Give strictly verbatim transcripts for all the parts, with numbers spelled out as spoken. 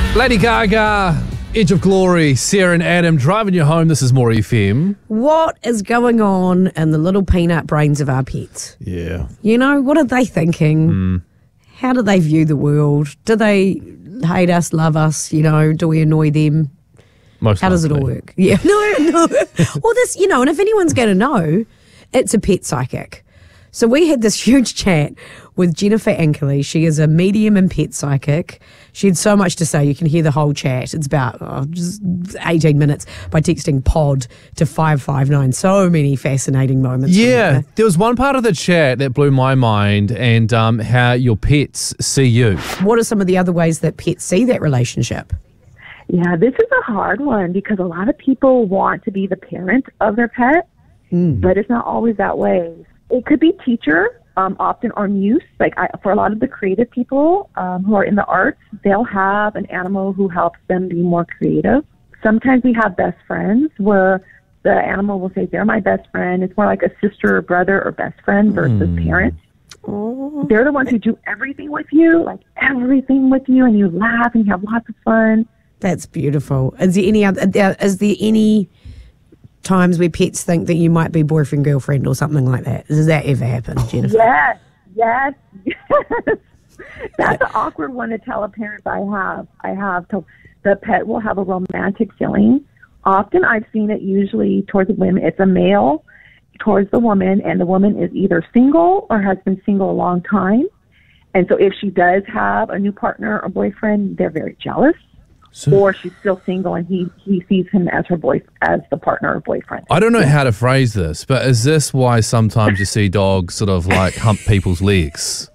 Lady Gaga, Edge of Glory, Sarah and Adam driving you home. This is More F M. What is going on in the little peanut brains of our pets? Yeah. You know, what are they thinking? Mm. How do they view the world? Do they hate us, love us? You know, do we annoy them? Most How does it all likely. work? Yeah, no, no. Well, this, you know, and if anyone's going to know, it's a pet psychic. So we had this huge chat with Jennifer Ankerley. She is a medium and pet psychic. She had so much to say. You can hear the whole chat. It's about oh, just eighteen minutes by texting pod to five five nine. So many fascinating moments. Yeah, there was one part of the chat that blew my mind, and um, how your pets see you. What are some of the other ways that pets see that relationship? Yeah, this is a hard one because a lot of people want to be the parent of their pet, Mm. but it's not always that way. It could be teacher, um, often, or muse. Like I, for a lot of the creative people um, who are in the arts, they'll have an animal who helps them be more creative. Sometimes we have best friends where the animal will say, they're my best friend. It's more like a sister or brother or best friend versus Mm. parent. Oh. They're the ones who do everything with you, like everything with you, and you laugh and you have lots of fun. That's beautiful. Is there any other? Is there any times where pets think that you might be boyfriend girlfriend or something like that? Does that ever happen, Jennifer? Yes, yes, yes. That's an awkward one to tell a parent. I have, I have. To, the pet will have a romantic feeling. Often, I've seen it usually towards the women. It's a male towards the woman, and the woman is either single or has been single a long time. And so, if she does have a new partner or boyfriend, they're very jealous. So, Or she's still single and he, he sees him as her boy as the partner or boyfriend. I don't know how to phrase this, but is this why sometimes you see dogs sort of like hump people's legs?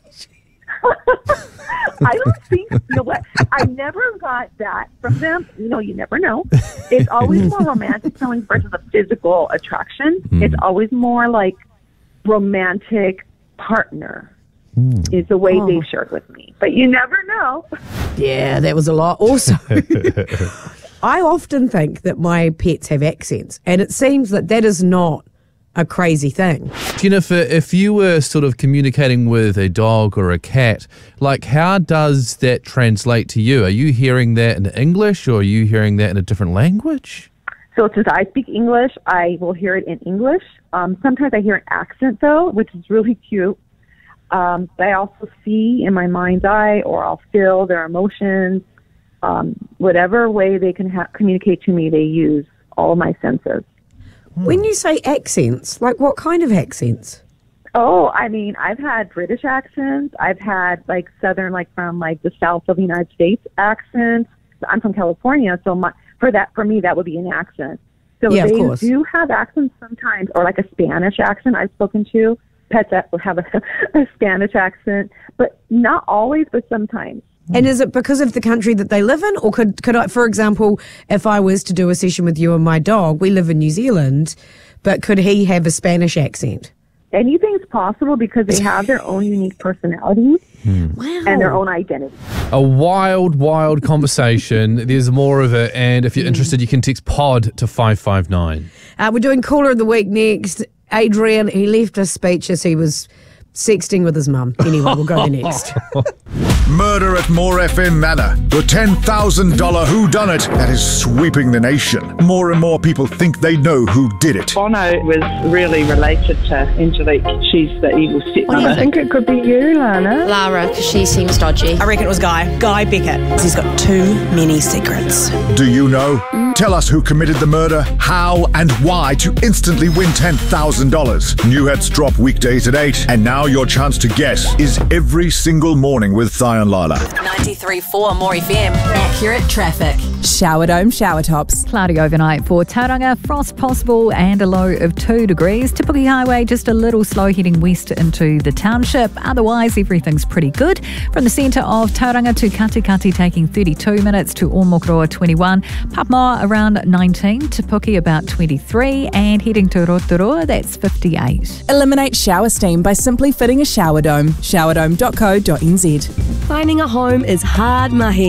I don't think, you know what, I never got that from them. You know, you never know. It's always more romantic feelings versus a physical attraction. Mm. It's always more like romantic partner mm. is the way Oh. they've shared with me. But you never know. Yeah, that was a lot. Also, I often think that my pets have accents, and it seems that that is not a crazy thing. Jennifer, if you were sort of communicating with a dog or a cat, like how does that translate to you? Are you hearing that in English or are you hearing that in a different language? So since I speak English, I will hear it in English. Um, sometimes I hear an accent, though, which is really cute. Um, but I also see in my mind's eye, or I'll feel their emotions. Um, whatever way they can ha- communicate to me, they use all my senses. When you say accents, like what kind of accents? Oh, I mean, I've had British accents. I've had like Southern, like from like the South of the United States accents. I'm from California, so my, for that, for me, that would be an accent. So Yeah, of they course. do have accents sometimes, or like a Spanish accent I've spoken to. Pets that have a, a Spanish accent, but not always, but sometimes. And is it because of the country that they live in? Or could, could I, for example, if I was to do a session with you and my dog, we live in New Zealand, but could he have a Spanish accent? Anything's possible because they have their own unique personalities Wow. and their own identity. A wild, wild conversation. There's more of it. And if you're interested, you can text pod to five five nine. Uh, we're doing Caller of the Week next. Adrian, he left a speech as he was sexting with his mum. Anyway, we'll go there next. Murder at More F M Manor. The ten thousand dollars whodunit that is sweeping the nation. More and more people think they know who did it. Bono was really related to Angelique. She's the evil stepmother. I think it could be you, Lana. Lara, because she seems dodgy. I reckon it was Guy. Guy Beckett. He's got too many secrets. Do you know? Tell us who committed the murder, how and why to instantly win ten thousand dollars. New hits drop weekdays at eight, and now your chance to guess is every single morning with Thai and Lila. ninety-three point four More F M. Accurate traffic. Shower dome, shower tops. Cloudy overnight for Tauranga, frost possible and a low of two degrees. Te Puke Highway just a little slow heading west into the township. Otherwise, everything's pretty good. From the centre of Tauranga to Katikati taking thirty-two minutes, to Omokoroa twenty-one. Papamoa around nineteen, Te Puke about twenty-three, and heading to Rotorua, that's fifty-eight. Eliminate shower steam by simply fitting a shower dome. shower dome dot co dot n z. Finding a home is hard, mahi.